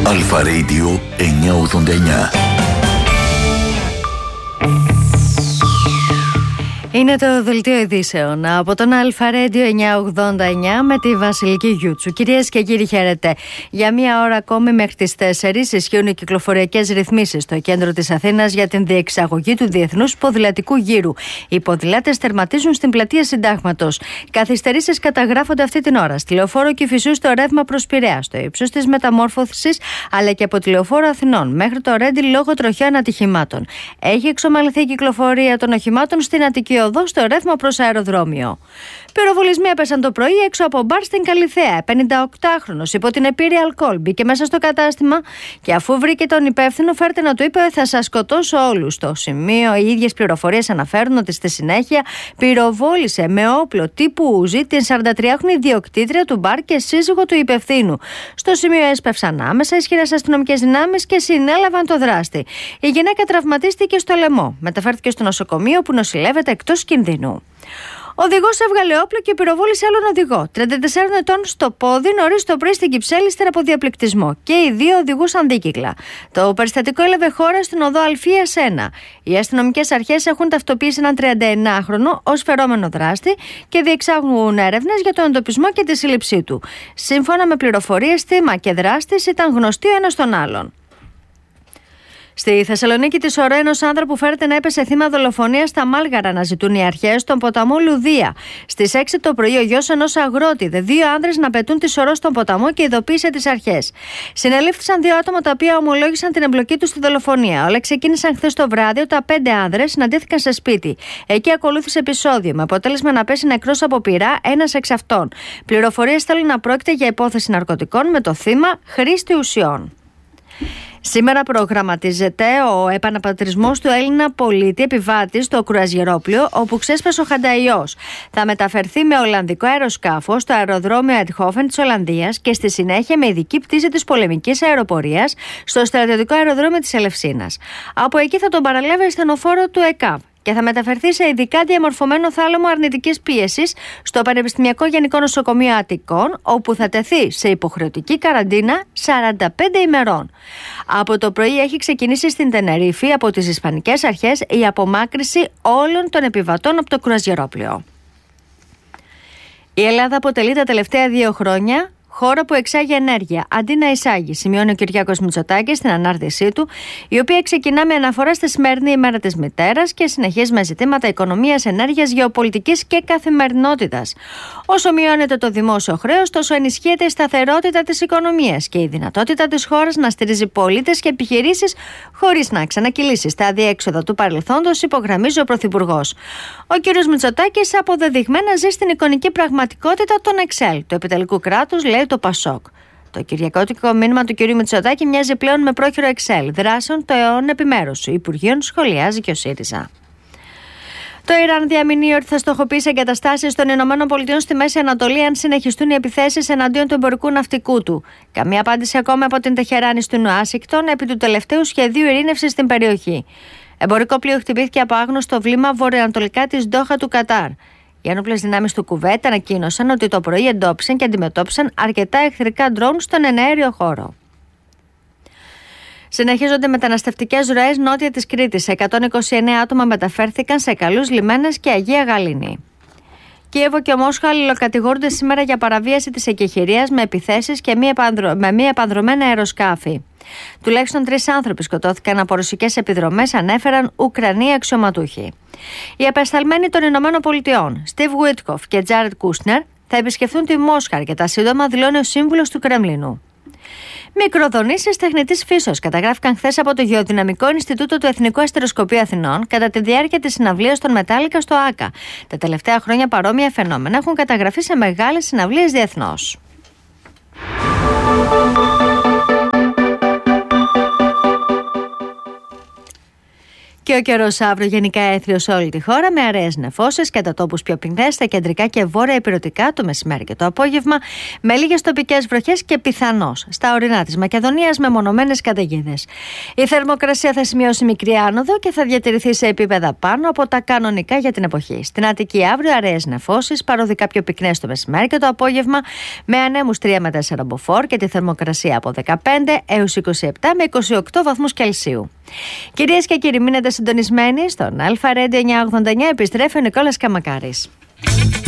Αλφα Radio 989. Είναι το δελτίο ειδήσεων από τον Αλφα Radio 989 με τη Βασιλική Γιούτσου. Κυρίες και κύριοι, χαίρετε. Για μία ώρα ακόμη μέχρι τις 4 ισχύουν οι κυκλοφοριακές ρυθμίσεις στο κέντρο της Αθήνας για την διεξαγωγή του Διεθνούς Ποδηλατικού Γύρου. Οι ποδηλάτες τερματίζουν στην πλατεία Συντάγματος. Καθυστερήσεις καταγράφονται αυτή την ώρα στη Λεωφόρο Κηφισού στο ρεύμα προς Πειραιά, στο ύψος της μεταμόρφωσης, αλλά και από τη Λεωφόρο Αθηνών μέχρι το Ρέντι λόγω τροχαίων ατυχημάτων. Έχει εξομαλυνθεί η κυκλοφορία των οχημάτων στην Αττική Οδό στο ρεύμα προς αεροδρόμιο. Πυροβολισμοί έπεσαν το πρωί έξω από μπαρ στην Καλιθέα. 58χρονος υπό την επίρρη αλκοόλ μπήκε μέσα στο κατάστημα και αφού βρήκε τον υπεύθυνο, φέρτε να του είπε: θα σας σκοτώσω όλους. Στο σημείο, οι ίδιες πληροφορίες αναφέρουν ότι στη συνέχεια πυροβόλησε με όπλο τύπου Ούζι την 43χρονη ιδιοκτήτρια του μπαρ και σύζυγο του υπευθύνου. Στο σημείο έσπευσαν άμεσα ισχυρές αστυνομικές δυνάμεις και συνέλαβαν το δράστη. Η γυναίκα τραυματίστηκε στο λαιμό. Μεταφέρθηκε στο νοσοκομείο που νοσηλεύεται εκτός κινδύνου. Ο οδηγός έβγαλε όπλο και πυροβόλησε άλλον οδηγό, 34 ετών, στο πόδι νωρίς το πρωί στην Κυψέλη, ύστερα από διαπληκτισμό. Και οι δύο οδηγούσαν δίκυκλα. Το περιστατικό έλαβε χώρα στην οδό Αλφίας 1. Οι αστυνομικές αρχές έχουν ταυτοποιήσει έναν 39χρονο ως φερόμενο δράστη και διεξάγουν έρευνες για τον εντοπισμό και τη σύλληψή του. Σύμφωνα με πληροφορίες, θύμα και δράστης ήταν γνωστοί ο ένας τον άλλον. Στη Θεσσαλονίκη της Ωρό, ενός άνδρα που φέρεται να έπεσε θύμα δολοφονίας στα Μάλγαρα, αναζητούν οι αρχές στον ποταμό Λουδία. Στις 6 το πρωί, ο γιος ενός αγρότη είδε δύο άνδρες να πετούν τη Ωρό στον ποταμό και ειδοποίησε τις αρχές. Συνελήφθησαν δύο άτομα τα οποία ομολόγησαν την εμπλοκή τους στη δολοφονία. Όλα ξεκίνησαν χθες το βράδυ όταν 5 άνδρες συναντήθηκαν σε σπίτι. Εκεί ακολούθησε επεισόδιο με αποτέλεσμα να πέσει νεκρός από πυρά ένας εξ αυτών. Πληροφορίες θέλουν να πρόκειται για υπόθεση ναρκωτικών με το θύμα χρήστη ουσιών. Σήμερα προγραμματίζεται ο επαναπατρισμός του Έλληνα πολίτη επιβάτη στο κρουαζιερόπλοιο όπου ξέσπασε ο χανταϊός. Θα μεταφερθεί με ολλανδικό αεροσκάφος στο αεροδρόμιο Eindhoven της Ολλανδίας και στη συνέχεια με ειδική πτήση της πολεμικής αεροπορίας στο στρατιωτικό αεροδρόμιο της Ελευσίνας. Από εκεί θα τον παραλάβει ασθενοφόρο του ΕΚΑΒ και θα μεταφερθεί σε ειδικά διαμορφωμένο θάλαμο αρνητικής πίεσης στο Πανεπιστημιακό Γενικό Νοσοκομείο Αττικών, όπου θα τεθεί σε υποχρεωτική καραντίνα 45 ημερών. Από το πρωί έχει ξεκινήσει στην Τενερίφη από τις Ισπανικές Αρχές η απομάκρυση όλων των επιβατών από το κρουαζιερόπλοιο. Η Ελλάδα αποτελεί τα τελευταία 2 χρόνια χώρα που εξάγει ενέργεια αντί να εισάγει, σημειώνει ο Κυριάκος Μητσοτάκης στην ανάρτησή του, η οποία ξεκινά με αναφορά στη σημερινή ημέρα της μητέρας και συνεχίζει με ζητήματα οικονομίας, ενέργειας, γεωπολιτικής και καθημερινότητας. Όσο μειώνεται το δημόσιο χρέος, τόσο ενισχύεται η σταθερότητα της οικονομίας και η δυνατότητα της χώρας να στηρίζει πολίτες και επιχειρήσεις χωρίς να ξανακυλήσει στα αδιέξοδα του παρελθόντος, υπογραμμίζει ο Πρωθυπουργός. Ο κ. Μητσοτάκης αποδεδειγμένα ζει στην εικονική πραγματικότητα των Εξέλ, του επιτελικού κράτους, λέει το Πασόκ. Το κυριακώτικο μήνυμα του κ. Μητσοτάκη μοιάζει πλέον με πρόχειρο Εξέλ δράσεων των επιμέρους Υπουργείων, σχολιάζει και ο ΣΥΡΙΖΑ. Το Ιράν διαμηνύει ότι θα στοχοποιήσει εγκαταστάσεις των ΗΠΑ στη Μέση Ανατολή αν συνεχιστούν οι επιθέσεις εναντίον του εμπορικού ναυτικού του. Καμία απάντηση ακόμα από την Τεχεράνη στην Ουάσιγκτον επί του τελευταίου σχεδίου ειρήνευσης στην περιοχή. Εμπορικό πλοίο χτυπήθηκε από άγνωστο βλήμα βορειοανατολικά της Ντόχα του Κατάρ. Οι ένοπλες δυνάμεις του Κουβέτ ανακοίνωσαν ότι το πρωί εντόπισαν και αντιμετώπισαν αρκετά εχθρικά ντρόουν στον εναέριο χώρο. Συνεχίζονται μεταναστευτικές ροές νότια της Κρήτης. 129 άτομα μεταφέρθηκαν σε καλούς λιμένες και Αγία Γαλήνη. Κίεβο και Μόσχα αλληλοκατηγορούνται σήμερα για παραβίαση της εκεχηρίας με επιθέσεις και με μη επανδρομένα αεροσκάφη. Τουλάχιστον 3 άνθρωποι σκοτώθηκαν από ρωσικές επιδρομές, ανέφεραν Ουκρανοί αξιωματούχοι. Οι απεσταλμένοι των ΗΠΑ, Στιβ Γουίτκοφ και Τζάρετ Κούσνερ, θα επισκεφθούν τη Μόσχα αρκετά σύντομα, δηλώνει ο σύμβουλος του Κρεμλίνου. Μικροδονήσεις τεχνητής φύσεως καταγράφηκαν χθες από το Γεωδυναμικό Ινστιτούτο του Εθνικού Αστεροσκοπείου Αθηνών κατά τη διάρκεια της συναυλίας των Μετάλλικα στο ΆΚΑ. Τα τελευταία χρόνια παρόμοια φαινόμενα έχουν καταγραφεί σε μεγάλες συναυλίες διεθνώς. Και ο καιρός αύριο γενικά έθριος σε όλη τη χώρα, με αραιές νεφώσεις, κατά τόπους πιο πυκνές στα κεντρικά και βόρεια ηπειρωτικά το μεσημέρι και το απόγευμα, με λίγες τοπικές βροχές και πιθανώς στα ορεινά της Μακεδονίας με μονομένες καταιγίδες. Η θερμοκρασία θα σημειώσει μικρή άνοδο και θα διατηρηθεί σε επίπεδα πάνω από τα κανονικά για την εποχή. Στην Αττική αύριο αραιές νεφώσεις, παροδικά πιο πυκνές το μεσημέρι και το απόγευμα, με ανέμους 3 με 4 μποφόρ και τη θερμοκρασία από 15 έως 27 με 28 βαθμούς Κελσίου. Κυρίες και κύριοι, μείνετε συντονισμένοι στον Αλφα Radio 989. Επιστρέφει ο Νικόλας Καμακάρης.